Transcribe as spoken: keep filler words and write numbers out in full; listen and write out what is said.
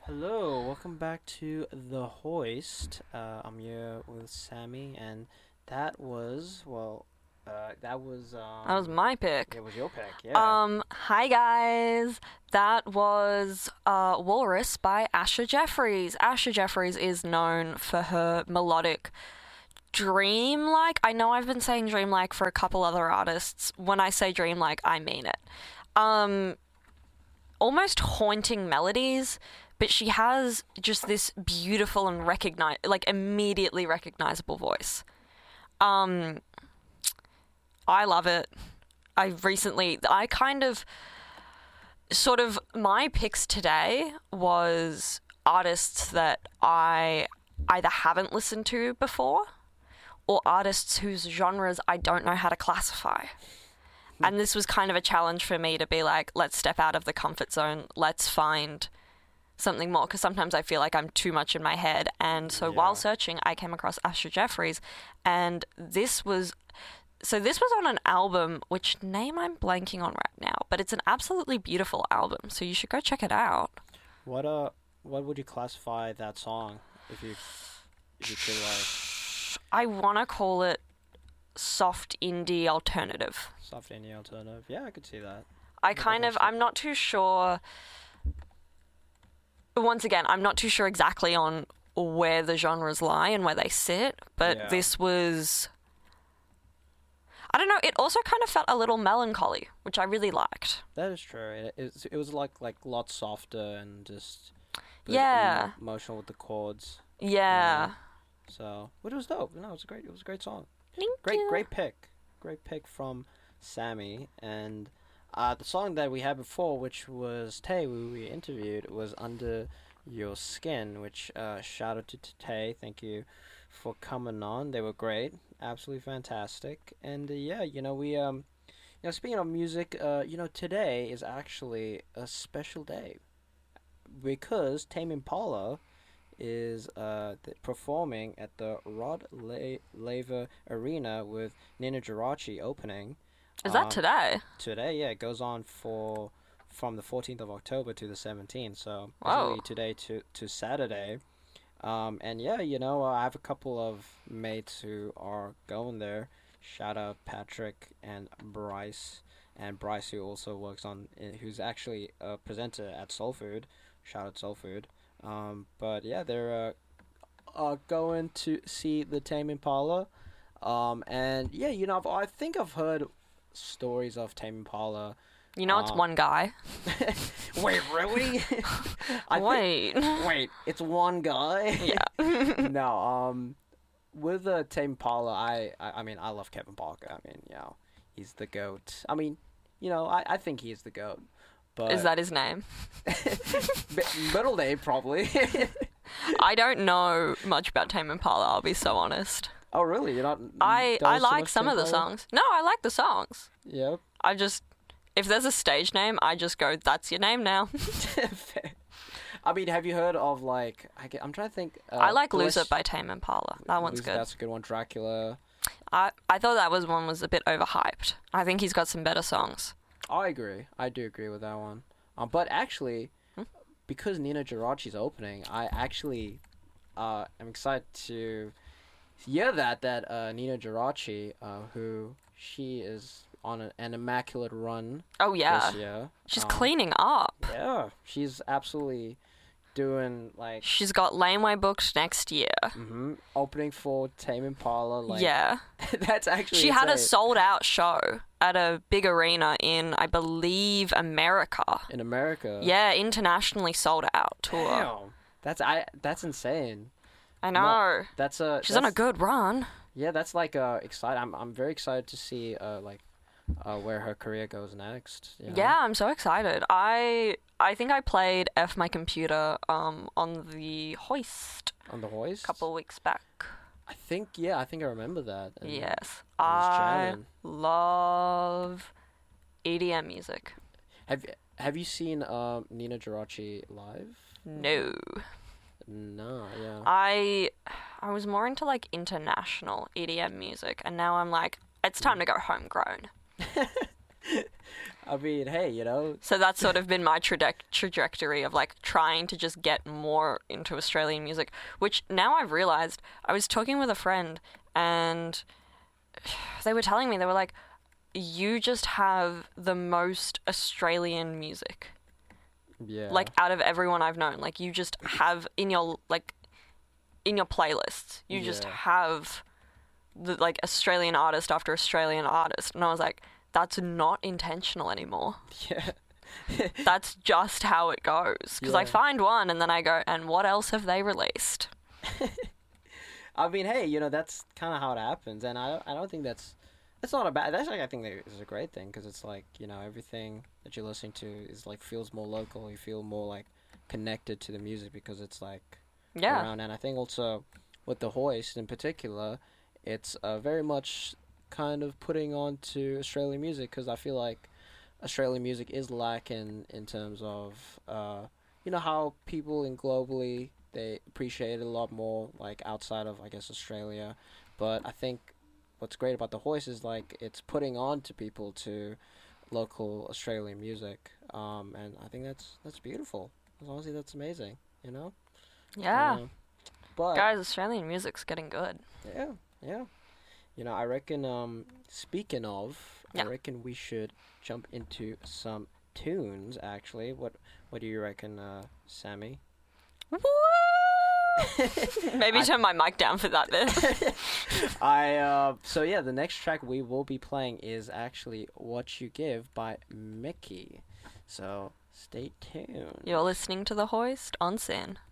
Hello, welcome back to The Hoist. Uh, I'm here with Sammy, and that was, well, uh, that was, That was um, my pick. it was your pick, yeah. Um, hi guys. That was uh, Walrus by Asher Jeffries. Asher Jeffries is known for her melodic dreamlike. I know I've been saying dreamlike for a couple other artists. When I say dreamlike, I mean it. Um, almost haunting melodies, but she has just this beautiful and recognize like immediately recognizable voice. Um, I love it. I recently, I kind of, sort of, my picks today was artists that I either haven't listened to before or artists whose genres I don't know how to classify. And this was kind of a challenge for me to be like, let's step out of the comfort zone. Let's find something more. Because sometimes I feel like I'm too much in my head. And so Yeah. while searching, I came across Asher Jeffries. And this was... So this was on an album, which name I'm blanking on right now. But it's an absolutely beautiful album. So you should go check it out. What, uh, what would you classify that song, if you, if you could, like, I want to call it soft indie alternative. soft indie alternative? Yeah, I could see that. I Yeah, kind of, definitely. I'm not too sure. Once again, I'm not too sure exactly on where the genres lie and where they sit, but Yeah. this was, I don't know, it also kind of felt a little melancholy, which I really liked. That is true. It, it, was- it was, like, like, a lot softer and just... bit Yeah. emo- Emotional with the chords. Yeah. So, but it was dope. No, it was a great. It was a great song. Thank Great, you. great pick. Great pick from Sammy. And uh, the song that we had before, which was Tay, who we interviewed, was Under Your Skin, which uh, shout out to Tay. Thank you for coming on. They were great. Absolutely fantastic. And uh, yeah, you know, we, um, you know, speaking of music, uh, you know, today is actually a special day because Tame Impala is uh th- performing at the Rod La- Laver Arena with Nina Geraci opening. Is that um, today? Today? Yeah, it goes on for from the fourteenth of October to the seventeenth. So Wow. basically today to to Saturday. Um, and yeah, you know, uh, I have a couple of mates who are going there. Shout out Patrick and Bryce, and Bryce who also works on, uh, who's actually a presenter at Soul Food. Shout out Soul Food. Um, but yeah, they're uh, uh going to see the Tame Impala. Um, and yeah, you know, I've, I think I've heard stories of Tame Impala. You know, it's Uh, one guy. Wait, really? I Wait. Think, wait, it's one guy. Yeah. No, um, with the Tame Impala, I, I, I mean, I love Kevin Parker. I mean, you know, he's the goat. I mean, you know, I, I think he's the goat. But Is that his name? Mi- middle name probably? I don't know much about Tame Impala, I'll be so honest. Oh, really? You're not? I, don't I so like much some Tame of the Impala? songs. No, I like the songs. Yep. I just, if there's a stage name, I just go, that's your name now. Fair. I mean, have you heard of like? I get, I'm trying to think. Uh, I like the Lose West- It by Tame Impala. That one's Lose It, good. That's a good one. Dracula. I, I thought that was one was a bit overhyped. I think he's got some better songs. I agree. I do agree with that one. Um, but actually, Hmm? because Nina Geraci's opening, I actually, uh, am excited to hear that that uh Nina Geraci, uh, who she is on a, an immaculate run Oh, yeah. this year. She's Um, cleaning up. Yeah, she's absolutely doing like She's got Laneway booked next year. hmm opening for Tame Impala. Like, yeah. that's actually She had a insane. sold out show at a big arena in, I believe, America. in America. Yeah, internationally sold out tour. Damn. That's I. That's insane. I know. That's a. She's on a that's- good run. Yeah, that's like uh exciting. I'm I'm very excited to see uh like uh where her career goes next. you know? Yeah, I'm so excited. I I think I played F my computer um on the hoist On the Hoist. a couple weeks back. I think yeah, I think I remember that. and Yes. I was I jamming. love E D M music. Have Have you seen um Nina Geraci live? No. No. Yeah. I I was more into like international E D M music and now I'm like it's time to go homegrown. I mean, hey, you know. So that's sort of been my traje- trajectory of like trying to just get more into Australian music, which now I've realized. I was talking with a friend and they were telling me, they were like, you just have the most Australian music. Yeah. Like out of everyone I've known, like you just have in your like in your playlists, you just Yeah. have the like Australian artist after Australian artist, and I was like, that's not intentional anymore. Yeah. That's just how it goes. Because I Yeah. find one, and then I go, and what else have they released? I mean, hey, you know, that's kind of how it happens, and I don't, I don't think that's that's not a bad. That's like I think that is a great thing because it's like you know everything that you're listening to is like feels more local. You feel more like connected to the music because it's like Yeah. around. And I think also with the Hoist in particular, it's uh, very much kind of putting on to Australian music because I feel like Australian music is lacking in terms of uh, you know how people in globally they appreciate it a lot more like outside of I guess Australia, but I think what's great about the Hoist is like it's putting on to people to local Australian music, um, and I think that's that's beautiful. Honestly, that's amazing. You know. Yeah. Uh, but Guys, Australian music's getting good. yeah, yeah. You know, I reckon. Um, speaking of, Yeah. I reckon we should jump into some tunes. Actually, what what do you reckon, uh, Sammy? Woo! Maybe I- turn my mic down for that bit. I uh, so yeah, the next track we will be playing is actually "What You Give" by Mickey. So stay tuned. You're listening to The Hoist on Sin.